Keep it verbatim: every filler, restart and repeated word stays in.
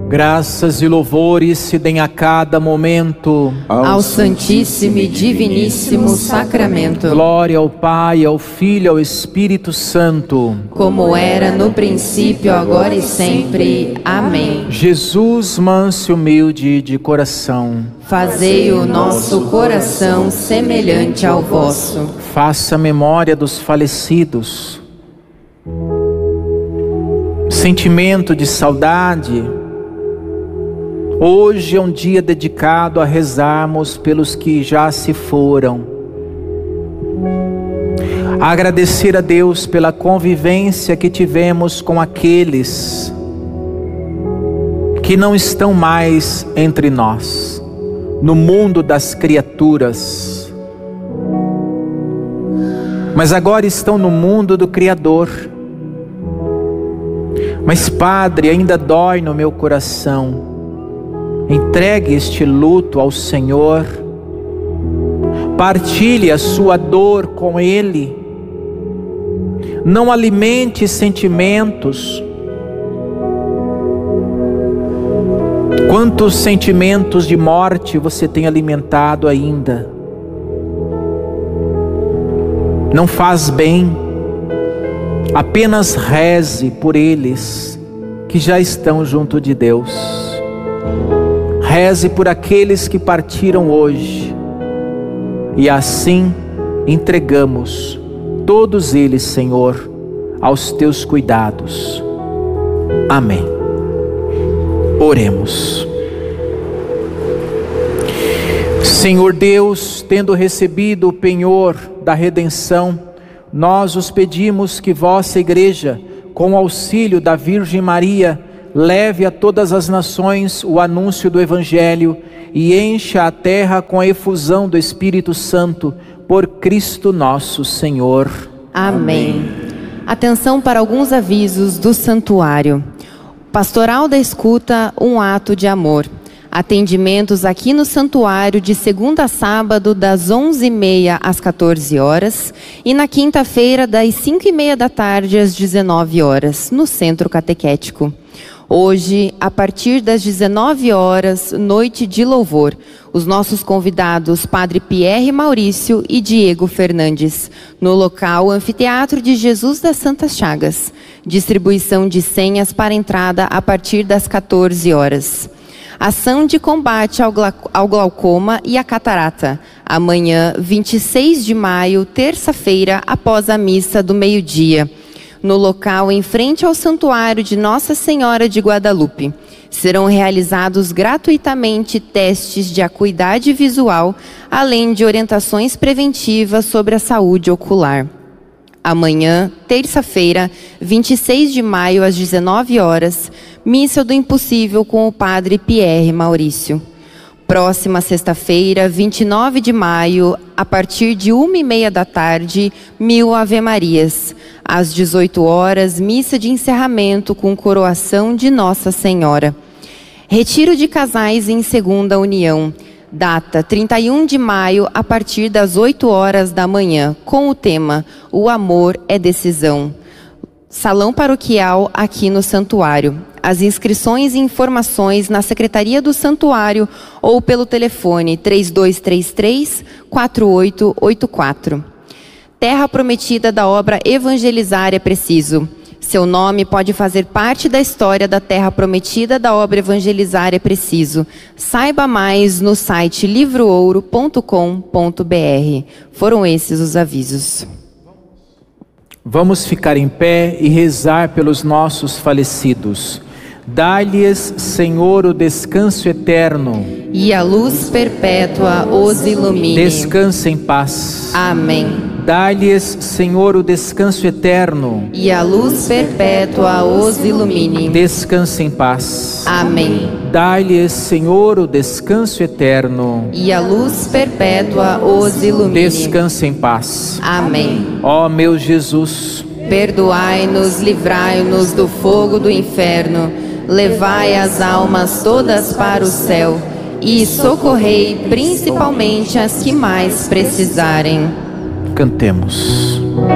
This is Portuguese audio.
Graças e louvores se deem a cada momento ao Santíssimo e Diviníssimo Sacramento. Glória ao Pai, ao Filho e ao Espírito Santo, como era no princípio, agora e sempre. Amém. Jesus, manso e humilde de coração, fazei o nosso coração semelhante ao vosso. Faça a memória dos falecidos, sentimento de saudade. Hoje é um dia dedicado a rezarmos pelos que já se foram, a agradecer a Deus pela convivência que tivemos com aqueles que não estão mais entre nós, no mundo das criaturas, mas agora estão no mundo do Criador. Mas, Padre, ainda dói no meu coração. Entregue este luto ao Senhor, partilhe a sua dor com Ele, não alimente sentimentos. Quantos sentimentos de morte você tem alimentado ainda? Não faz bem. Apenas reze por eles que já estão junto de Deus. Reze por aqueles que partiram hoje, e assim entregamos todos eles, Senhor, aos teus cuidados. Amém. Oremos. Senhor Deus, tendo recebido o penhor da redenção, nós os pedimos que vossa Igreja, com o auxílio da Virgem Maria, leve a todas as nações o anúncio do Evangelho e encha a terra com a efusão do Espírito Santo, por Cristo nosso Senhor. Amém. Atenção para alguns avisos do santuário. Pastoral da Escuta, um ato de amor. Atendimentos aqui no santuário de segunda a sábado, das onze e meia às quatorze horas, e na quinta-feira, das cinco e meia da tarde às dezenove horas, no Centro Catequético. Hoje, a partir das dezenove horas, noite de louvor. Os nossos convidados, Padre Pierre Maurício e Diego Fernandes, no local Anfiteatro de Jesus das Santas Chagas. Distribuição de senhas para entrada a partir das quatorze horas. Ação de combate ao, glau ao glaucoma e à catarata. Amanhã, vinte e seis de maio, terça-feira, após a missa do meio-dia. No local em frente ao Santuário de Nossa Senhora de Guadalupe. Serão realizados gratuitamente testes de acuidade visual, além de orientações preventivas sobre a saúde ocular. Amanhã, terça-feira, vinte e seis de maio, às dezenove horas, Missa do Impossível com o Padre Pierre Maurício. Próxima sexta-feira, vinte e nove de maio, a partir de uma e meia da tarde, mil Ave-Marias. Às dezoito horas, missa de encerramento com coroação de Nossa Senhora. Retiro de casais em segunda união. Data trinta e um de maio, a partir das oito horas da manhã, com o tema O Amor é Decisão. Salão paroquial aqui no santuário. As inscrições e informações na Secretaria do Santuário ou pelo telefone três dois três três, quatro oito oito quatro. Terra prometida da obra Evangelizar é Preciso. Seu nome pode fazer parte da história da Terra Prometida da obra Evangelizar é Preciso. Saiba mais no site livro ouro ponto com ponto br. Foram esses os avisos. Vamos ficar em pé e rezar pelos nossos falecidos. Dá-lhes, Senhor, o descanso eterno, e a luz perpétua os ilumine. Descanse em paz. Amém. Dá-lhes, Senhor, o descanso eterno, e a luz perpétua os ilumine. Descanse em paz. Amém. Dá-lhes, Senhor, o descanso eterno, e a luz perpétua os ilumine. Descanse em paz. Amém. Ó meu Jesus, perdoai-nos, livrai-nos do fogo do inferno, levai as almas todas para o céu e socorrei principalmente as que mais precisarem. Cantemos.